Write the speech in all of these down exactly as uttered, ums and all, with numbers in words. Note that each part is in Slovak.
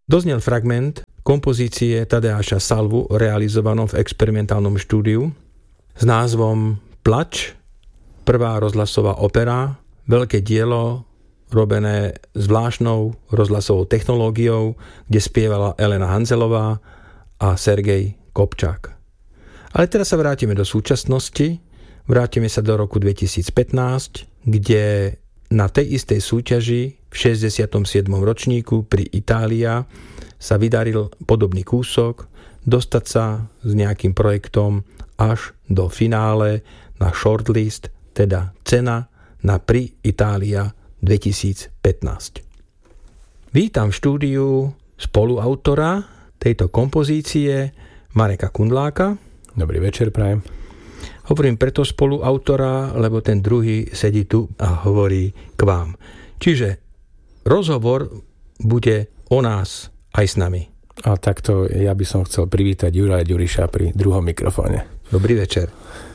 Doznel fragment kompozície Tadeáša Salvu realizovanom v experimentálnom štúdiu s názvom Plač, prvá rozhlasová opera, veľké dielo robené zvláštnou rozhlasovou technológiou, kde spievala Elena Hanzelová a Sergej Kopčák. Ale teraz sa vrátime do súčasnosti, vrátime sa do roku dvetisícpätnásť, kde na tej istej súťaži v šesťdesiatom siedmom ročníku pri Itália sa vydaril podobný kúsok dostať sa s nejakým projektom až do finále na shortlist, teda cena na Pri Itália dvetisícpätnásť. Vítam v štúdiu spoluautora tejto kompozície Mareka Kundláka. Dobrý večer, prajem. Hovorím preto spoluautora, lebo ten druhý sedí tu a hovorí k vám. Čiže rozhovor bude o nás aj s nami. A takto ja by som chcel privítať Juraja Ďuriša pri druhom mikrofóne. Dobrý večer.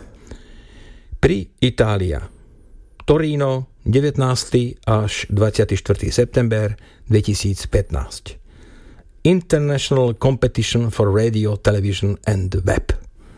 Pri Itália. Torino, devätnásty až dvadsiaty štvrtý september dvetisícpätnásť. International Competition for Radio, Television and Web.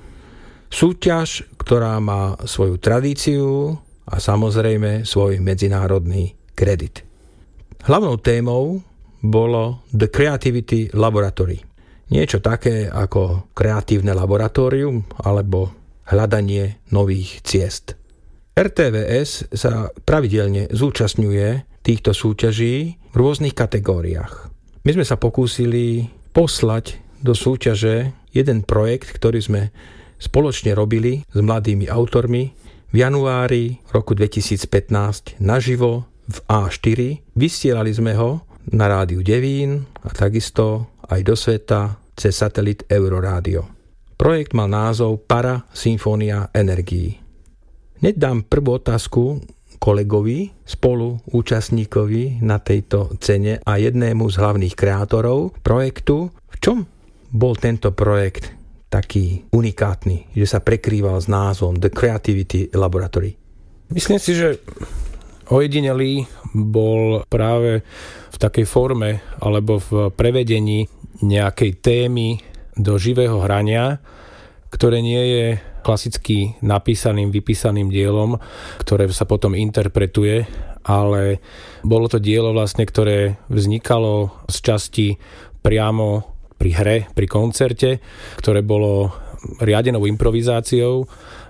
Súťaž, ktorá má svoju tradíciu a samozrejme svoj medzinárodný kredit. Hlavnou témou bolo The Creativity Laboratory. Niečo také ako kreatívne laboratórium alebo hľadanie nových ciest. er té vé es sa pravidelne zúčastňuje týchto súťaží v rôznych kategóriách. My sme sa pokúsili poslať do súťaže jeden projekt, ktorý sme spoločne robili s mladými autormi v januári roku dvetisícpätnásť naživo v á štyri. Vysielali sme ho na rádiu Devín a takisto aj do sveta cez satelit Eurorádio. Projekt mal názov Para Symfónia energií. Hneď dám prvú otázku kolegovi, spolu účastníkovi na tejto cene a jednému z hlavných kreatorov projektu. V čom bol tento projekt taký unikátny, že sa prekrýval s názvom The Creativity Laboratory? Myslím si, že ojedinelý bol práve v takej forme alebo v prevedení nejakej témy do živého hrania, ktoré nie je klasicky napísaným, vypísaným dielom, ktoré sa potom interpretuje, ale bolo to dielo vlastne, ktoré vznikalo z časti priamo pri hre, pri koncerte, ktoré bolo riadenou improvizáciou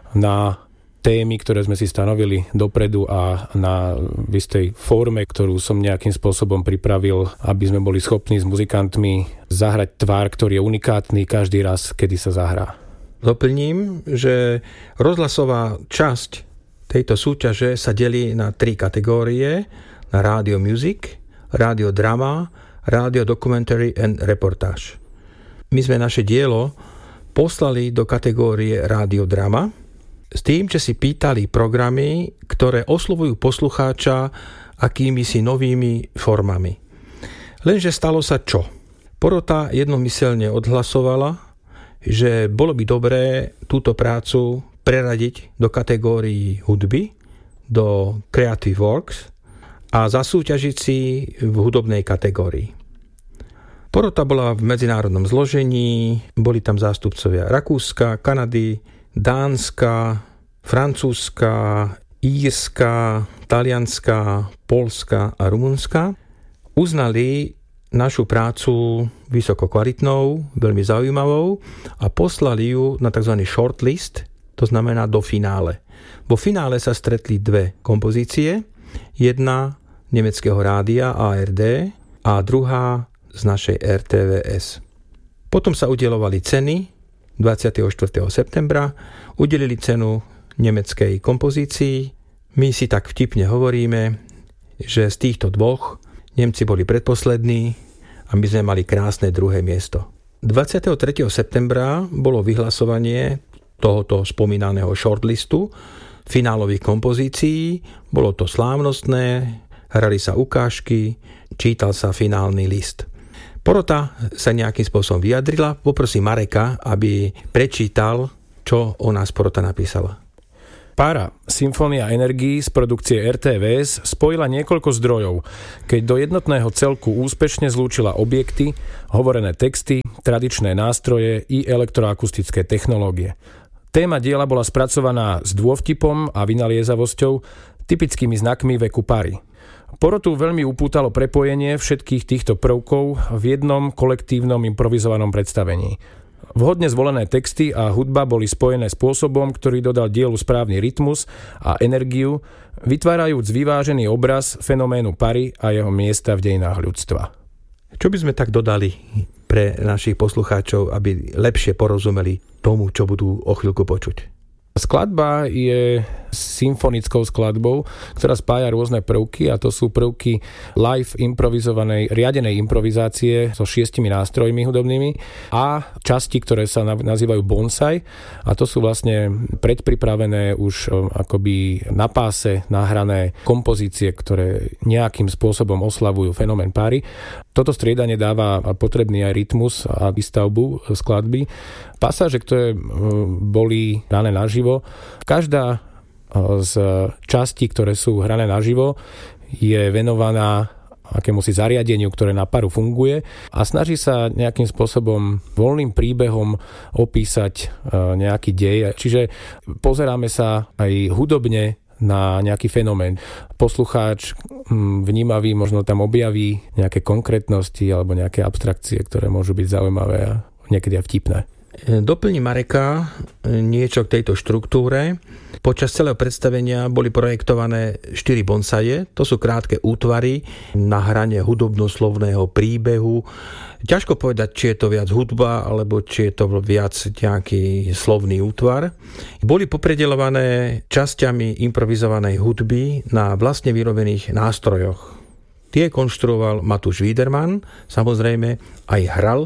na témy, ktoré sme si stanovili dopredu a na istej forme, ktorú som nejakým spôsobom pripravil, aby sme boli schopní s muzikantmi zahrať tvár, ktorý je unikátny každý raz, kedy sa zahrá. Doplním, že rozhlasová časť tejto súťaže sa delí na tri kategórie: na Radio Music, Radio Drama, Radio Documentary and Reportage. My sme naše dielo poslali do kategórie Radio Drama s tým, že si pýtali programy, ktoré oslovujú poslucháča akýmisi novými formami. Lenže stalo sa čo? Porota jednomyselne odhlasovala, že bolo by dobré túto prácu preradiť do kategórií hudby, do Creative Works a zasúťažiť si v hudobnej kategórii. Porota bola v medzinárodnom zložení, boli tam zástupcovia Rakúska, Kanady, Dánska, Francúzska, Írska, Talianska, Poľska a Rumunska. Uznali našu prácu vysoko kvalitnou, veľmi zaujímavou a poslali ju na tzv. Shortlist, to znamená do finále. Vo finále sa stretli dve kompozície, jedna nemeckého rádia á er dé a druhá z našej er té vé es. Potom sa udeľovali ceny dvadsiateho štvrtého septembra, udelili cenu nemeckej kompozícii. My si tak vtipne hovoríme, že z týchto dvoch Nemci boli predposlední a my sme mali krásne druhé miesto. dvadsiateho tretieho septembra bolo vyhlasovanie tohoto spomínaného shortlistu finálových kompozícií. Bolo to slávnostné, hrali sa ukážky, čítal sa finálny list. Porota sa nejakým spôsobom vyjadrila. Poprosím Mareka, aby prečítal, čo o nás porota napísala. Para Symfónia energií z produkcie er té vé es spojila niekoľko zdrojov, keď do jednotného celku úspešne zlúčila objekty, hovorené texty, tradičné nástroje i elektroakustické technológie. Téma diela bola spracovaná s dôvtipom a vynaliezavosťou, typickými znakmi veku pary. Porotu veľmi upútalo prepojenie všetkých týchto prvkov v jednom kolektívnom improvizovanom predstavení. Vhodne zvolené texty a hudba boli spojené spôsobom, ktorý dodal dielu správny rytmus a energiu, vytvárajúc vyvážený obraz fenoménu pary a jeho miesta v dejinách ľudstva. Čo by sme tak dodali pre našich poslucháčov, aby lepšie porozumeli tomu, čo budú o chvíľku počuť? Skladba je symfonickou skladbou, ktorá spája rôzne prvky a to sú prvky live improvizovanej, riadenej improvizácie so šiestimi nástrojmi hudobnými a časti, ktoré sa nazývajú bonsai a to sú vlastne predpripravené už akoby na páse nahrané kompozície, ktoré nejakým spôsobom oslavujú fenomén páry. Toto striedanie dáva potrebný aj rytmus a výstavbu skladby. Pasáže, ktoré boli hrané naživo, každá z častí, ktoré sú hrané naživo, je venovaná akémusi zariadeniu, ktoré na paru funguje a snaží sa nejakým spôsobom voľným príbehom opísať nejaký dej. Čiže pozeráme sa aj hudobne na nejaký fenomén. Poslucháč vnímavý možno tam objaví nejaké konkrétnosti alebo nejaké abstrakcie, ktoré môžu byť zaujímavé a niekedy aj vtipné. Doplní Mareka niečo k tejto štruktúre. Počas celého predstavenia boli projektované štyri bonsaje. To sú krátke útvary na hranie hudobnoslovného príbehu. Ťažko povedať, či je to viac hudba, alebo či je to viac nejaký slovný útvar. Boli popredeľované časťami improvizovanej hudby na vlastne vyrobených nástrojoch. Tie konštruoval Matúš Wiedermann, samozrejme aj hral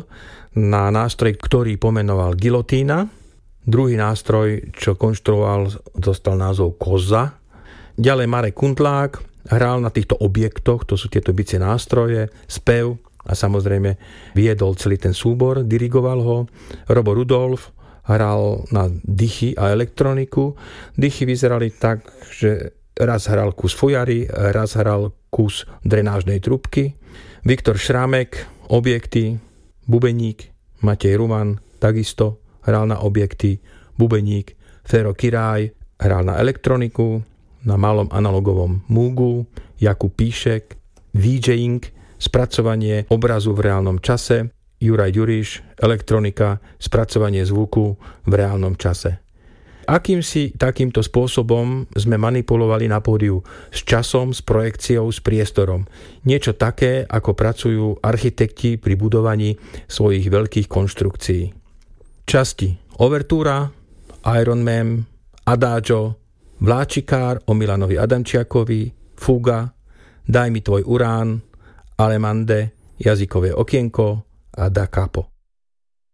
na nástroj, ktorý pomenoval gilotína. Druhý nástroj, čo konštruoval, dostal názov koza. Ďalej Marek Kundlák hral na týchto objektoch, to sú tieto bicie nástroje, spev a samozrejme viedol celý ten súbor, dirigoval ho. Robo Rudolf hral na dychy a elektroniku. Dychy vyzerali tak, že raz hral kus fujary, raz hral kus drenážnej trubky. Viktor Šrámek, objekty, bubeník, Matej Ruman takisto hral na objekty, bubeník, Fero Kiráj hral na elektroniku, na malom analogovom Múgu, Jakub Píšek, VJing, spracovanie obrazu v reálnom čase, Juraj Ďuriš, elektronika, spracovanie zvuku v reálnom čase. Akýmsi takýmto spôsobom sme manipulovali na pódiu s časom, s projekciou, s priestorom. Niečo také, ako pracujú architekti pri budovaní svojich veľkých konštrukcií. Časti Overtúra, Iron Man, Adagio, Vláčikár o Milanovi Adamčiakovi, Fuga, Daj mi tvoj urán, Alemande, Jazykové okienko a Da capo.